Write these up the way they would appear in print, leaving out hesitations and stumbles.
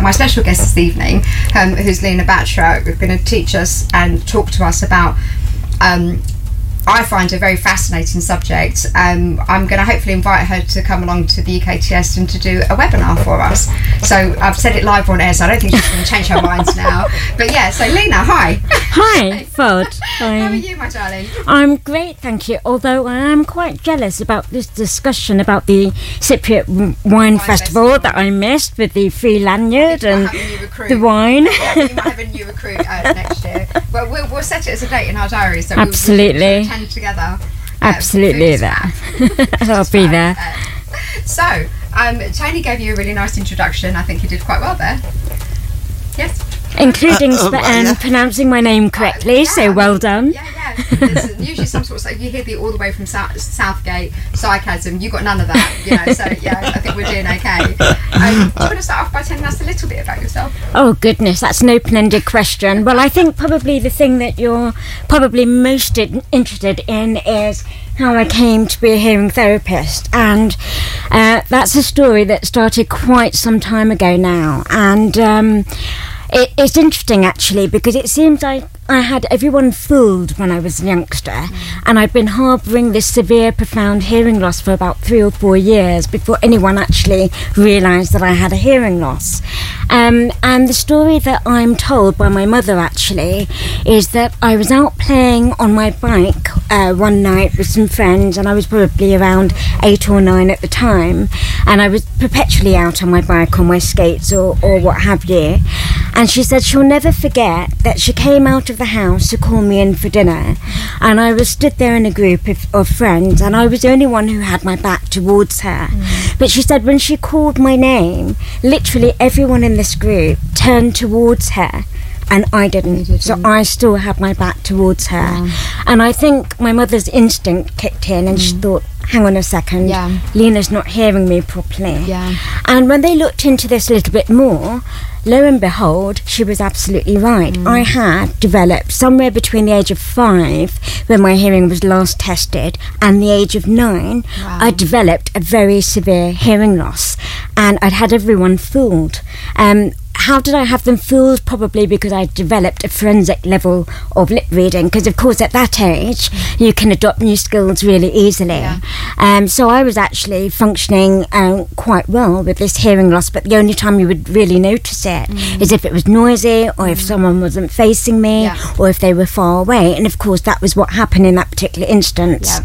my special guest this evening, who's Lena Batra, is going to teach us and talk to us about I find a very fascinating subject. I'm going to hopefully invite her to come along to the UKTS and to do a webinar for us. So I've said it live on air, so I don't think she's going to change her mind now. But yeah, so Lena, hi. Hi, Fod. How are you, my darling? I'm great, thank you. Although I am quite jealous about this discussion about the Cypriot Wine Festival that I missed with the free lanyard and the wine. Yeah, we might have a new recruit next year. But we'll set it as a date in our diary. So absolutely. We'll attend together. Absolutely there. I'll be there. So, Tony gave you a really nice introduction. I think you did quite well there. Yes? Including pronouncing my name correctly, so well done. Yeah. There's usually some sort of, you hear the all the way from Southgate sarcasm. You got none of that, so yeah, I think we're doing okay. Do you want to start off by telling us a little bit about yourself? Oh goodness, that's an open-ended question. Well, I think probably the thing that you're probably most interested in is how I came to be a hearing therapist, and that's a story that started quite some time ago now, and it's interesting actually, because it seems like I had everyone fooled when I was a youngster, and I'd been harbouring this severe, profound hearing loss for about 3 or 4 years before anyone actually realised that I had a hearing loss. And the story that I'm told by my mother actually is that I was out playing on my bike one night with some friends, and I was probably around 8 or 9 at the time, and I was perpetually out on my bike, on my skates or what have you. And she said she'll never forget that she came out of the house to call me in for dinner, and I was stood there in a group of friends, and I was the only one who had my back towards her. But she said when she called my name, literally everyone in this group turned towards her, and I didn't. So I still had my back towards her. And I think my mother's instinct kicked in, and she thought, hang on a second, Lena's not hearing me properly. And when they looked into this a little bit more, lo and behold, she was absolutely right. I had developed somewhere between the age of 5, when my hearing was last tested, and the age of 9, I developed a very severe hearing loss, and I'd had everyone fooled. How did I have them fooled? Probably because I developed a forensic level of lip reading, because of course at that age you can adopt new skills really easily. So I was actually functioning quite well with this hearing loss, but the only time you would really notice it is if it was noisy, or if someone wasn't facing me, or if they were far away, and of course that was what happened in that particular instance.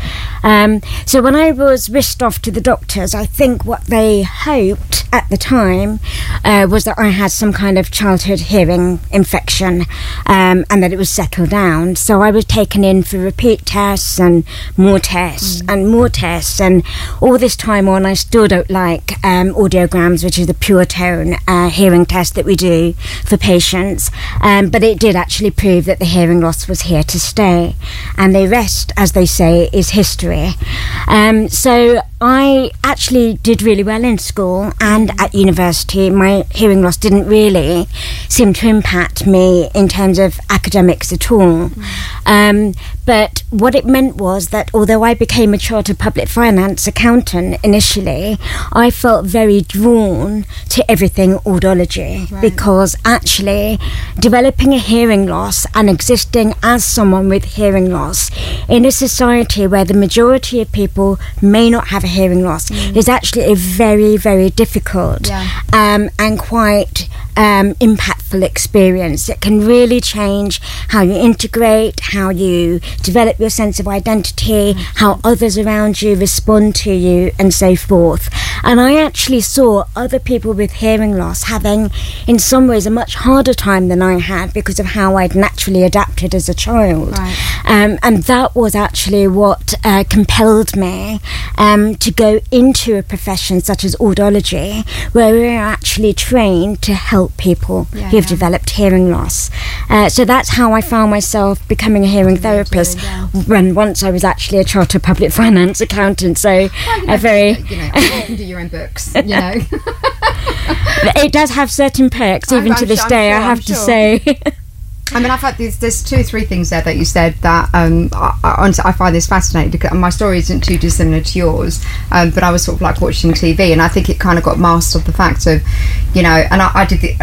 So when I was whisked off to the doctors, I think what they hoped at the time was that I had some kind of childhood hearing infection, and that it was settled down. So I was taken in for repeat tests and more tests and more tests, and all this time on I still don't like audiograms, which is the pure tone hearing test that we do for patients, but it did actually prove that the hearing loss was here to stay, and the rest, as they say, is history. So I actually did really well in school and at university. My hearing loss didn't really seem to impact me in terms of academics at all. But what it meant was that although I became a chartered public finance accountant initially, I felt very drawn to everything audiology, because actually developing a hearing loss and existing as someone with hearing loss in a society where the majority of people may not have a hearing loss is actually a very, very difficult and quite impactful experience. It can really change how you integrate, how you develop your sense of identity, how others around you respond to you, and so forth. And I actually saw other people with hearing loss having, in some ways, a much harder time than I had because of how I'd naturally adapted as a child. And that was actually what compelled me to go into a profession such as audiology, where we're actually trained to help people who've developed hearing loss. So that's how I found myself becoming a hearing therapist when once I was actually a chartered public finance accountant. So you can do your own books, It does have certain perks, even to this day, I have to say. I mean, I've had there's 2 or 3 things there that you said that I find this fascinating, because my story isn't too dissimilar to yours, but I was sort of like watching TV, and I think it kind of got masked of the fact of, and I did